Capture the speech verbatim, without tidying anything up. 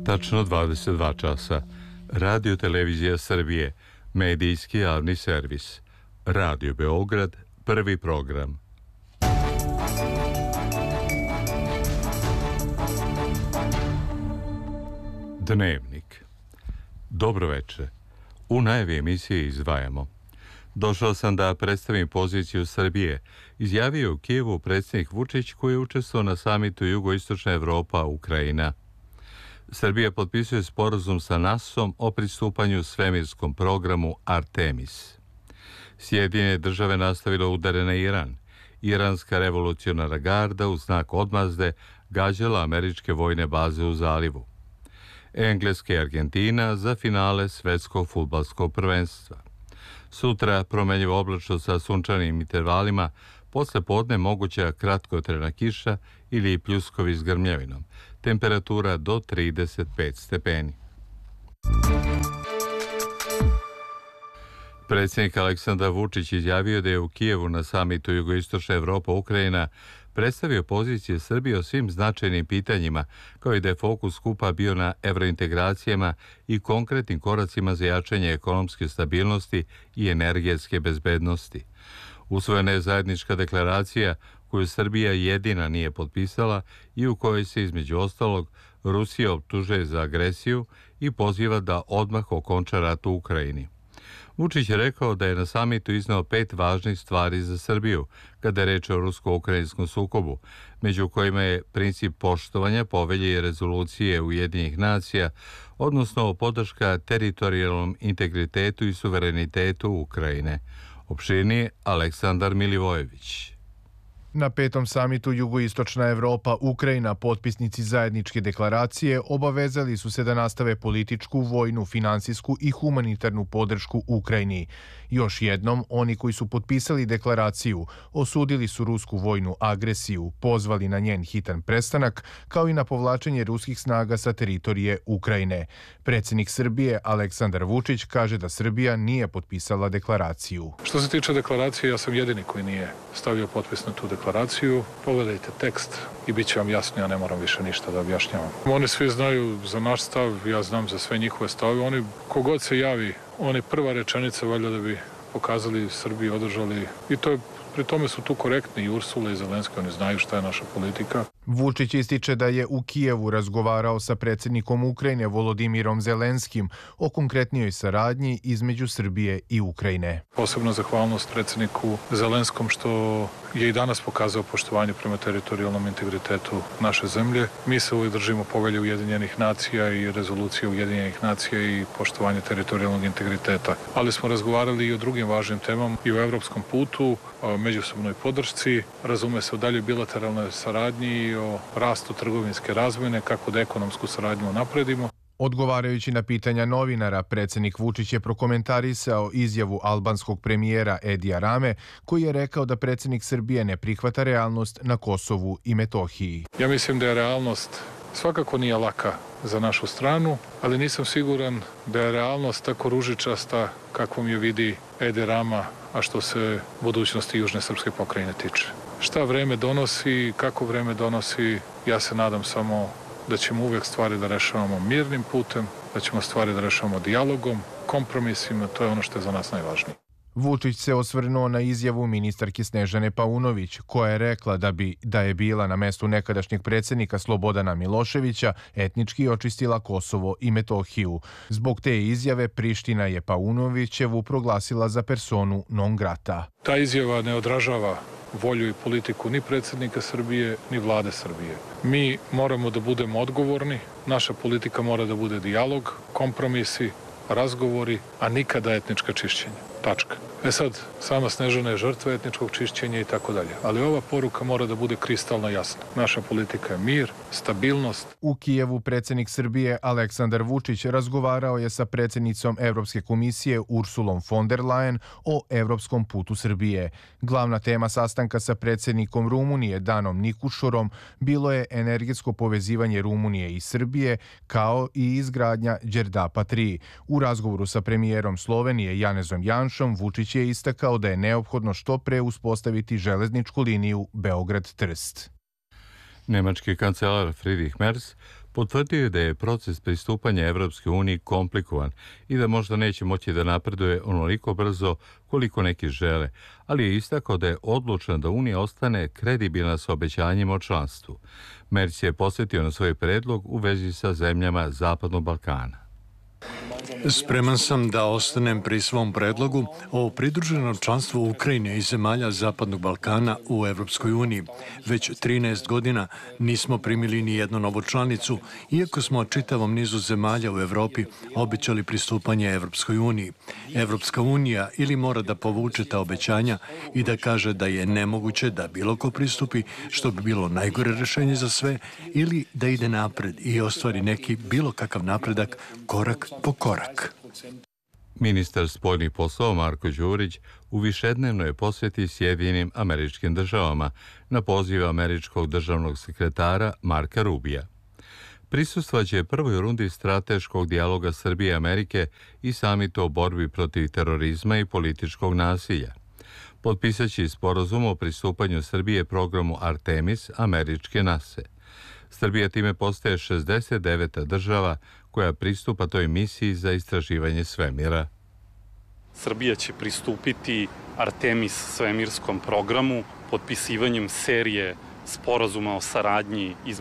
Tačno dvadeset dva časa. Radio Televizija Srbije, medijski javni servis. Radio Beograd, prvi program. Dnevnik. Dobro večer. U najavi emisije izdvajamo. Došao sam da predstavim poziciju Srbije, izjavio u Kijevu predsjednik Vučić koji je učestvovao na samitu Jugoistočna Evropa Ukrajina. Srbija potpisuje sporazum sa nasom o pristupanju svemirskom programu Artemis. Sjedinjene države nastavile udare na Iran. Iranska revolucionarna garda u znak odmazde gađala američke vojne baze u zalivu. Engleska i Argentina za finale svetskog fudbalskog prvenstva. Sutra promenljivo oblačno sa sunčanim intervalima, posle podne moguća kratkotrajna kiša ili pljuskovi s grmljavinom. Temperatura do trideset pet stepeni. Predsjednik Aleksandar Vučić izjavio da je u Kijevu na samitu Jugoistočna Evropa Ukrajina predstavio pozicije Srbije o svim značajnim pitanjima, kao i da je fokus skupa bio na evrointegracijama i konkretnim koracima za jačanje ekonomske stabilnosti i energetske bezbednosti. Usvojena je zajednička deklaracija koju Srbija jedina nije potpisala i u kojoj se između ostalog Rusija optužuje za agresiju i poziva da odmah okonča rat u Ukrajini. Vučić je rekao da je na samitu izneo pet važnih stvari za Srbiju kada je reč o rusko-ukrajinskom sukobu, među kojima je princip poštovanja povelje i rezolucije Ujedinjenih nacija, odnosno podrška teritorijalnom integritetu i suverenitetu Ukrajine. Opširnije Aleksandar Milivojević. Na petom samitu Jugoistočna Evropa Ukrajina potpisnici zajedničke deklaracije obavezali su se da nastave političku, vojnu, finansijsku i humanitarnu podršku Ukrajini. Još jednom, oni koji su potpisali deklaraciju osudili su rusku vojnu agresiju, pozvali na njen hitan prestanak, kao i na povlačenje ruskih snaga sa teritorije Ukrajine. Predsjednik Srbije Aleksandar Vučić kaže da Srbija nije potpisala deklaraciju. Što se tiče deklaracije, ja sam jedini koji nije stavio potpis na tu deklaraciju. Pogledajte tekst i bit će vam jasno, ja ne moram više ništa da objašnjavam. Oni svi znaju za naš stav, ja znam za sve njihove stavove. Oni, kogod se javi, oni prva rečenica valjda da bi pokazali Srbiji, održali, i to je, pri tome su tu korektni i Ursula i Zelenski, oni znaju šta je naša politika. Vučić ističe da je u Kijevu razgovarao sa predsjednikom Ukrajine Volodimirom Zelenskim o konkretnijoj saradnji između Srbije i Ukrajine. Posebno zahvalnost predsjedniku Zelenskom što je i danas pokazao poštovanje prema teritorijalnom integritetu naše zemlje. Mi se uvijek držimo povelje Ujedinjenih nacija i rezolucije Ujedinjenih nacija i poštovanje teritorijalnog integriteta. Ali smo razgovarali i o drugim važnim temama, i o evropskom putu, o međusobnoj podršci, razume se o dalje bilateralnoj saradnji, o rastu trgovinske razmjene, kako da ekonomsku saradnju napredimo. Odgovarajući na pitanja novinara, predsjednik Vučić je prokomentarisao izjavu albanskog premijera Edija Rame, koji je rekao da predsjednik Srbije ne prihvata realnost na Kosovu i Metohiji. Ja mislim da je realnost svakako nije laka za našu stranu, ali nisam siguran da je realnost tako ružičasta kakvom je vidi Edi Rama, a što se budućnosti Južne srpske pokrajine tiče. Šta vreme donosi, kako vreme donosi, ja se nadam samo da ćemo uvijek stvari da rešavamo mirnim putem, da ćemo stvari da rešavamo dijalogom, kompromisima, to je ono što je za nas najvažnije. Vučić se osvrnuo na izjavu ministarke Snežane Paunović, koja je rekla da bi, da je bila na mestu nekadašnjeg predsjednika Slobodana Miloševića, etnički očistila Kosovo i Metohiju. Zbog te izjave Priština je Paunovićevu proglasila za personu non grata. Ta izjava ne odražava volju i politiku ni predsjednika Srbije, ni vlade Srbije. Mi moramo da budemo odgovorni, naša politika mora da bude dijalog, kompromisi, razgovori, a nikada etnička čišćenja. Tačka. E sad, sama Snežana je žrtva etničkog čišćenja i tako dalje. Ali ova poruka mora da bude kristalno jasna. Naša politika je mir, stabilnost. U Kijevu predsjednik Srbije Aleksandar Vučić razgovarao je sa predsjednicom Evropske komisije Ursulom von der Leyen o evropskom putu Srbije. Glavna tema sastanka sa predsjednikom Rumunije Danom Nikušorom bilo je energetsko povezivanje Rumunije i Srbije, kao i izgradnja Đerdapa tri. U razgovoru sa premijerom Slovenije Janezom Janšom, Vučić je istakao da je neophodno što pre uspostaviti železničku liniju Beograd-Trst. Nemački kancelar Friedrich Merz Potvrdio je da je proces pristupanja Evropske unije komplikovan i da možda neće moći da napreduje onoliko brzo koliko neki žele, ali je istakao da je odlučan da Unija ostane kredibilna sa obećanjima o članstvu. Merc je posvetio na svoj predlog u vezi sa zemljama Zapadnog Balkana. Spreman sam da ostanem pri svom predlogu o pridruženom članstvu Ukrajine i zemalja Zapadnog Balkana u Evropskoj uniji. Već trinaest godina nismo primili ni jednu novu članicu, iako smo čitavom nizu zemalja u Evropi obećali pristupanje Evropskoj uniji. Evropska unija ili mora da povuče ta obećanja i da kaže da je nemoguće da bilo ko pristupi, što bi bilo najgore rešenje za sve, ili da ide napred i ostvari neki bilo kakav napredak korak po korak. Ministar spoljnih poslova Marko Đurić u višednevnoj posjeti Sjedinjenim Američkim Državama na poziv američkog državnog sekretara Marka Rubija. Prisustvaće prvoj rundi strateškog dijaloga Srbije i Amerike i samitu o borbi protiv terorizma i političkog nasilja. Potpisaće sporazum o pristupanju Srbije programu Artemis američke nase. Srbija time postaje šezdeset deveta država koja pristupa toj misiji za istraživanje svemira. Srbija će pristupiti Artemis svemirskom programu potpisivanjem serije sporazuma o saradnji između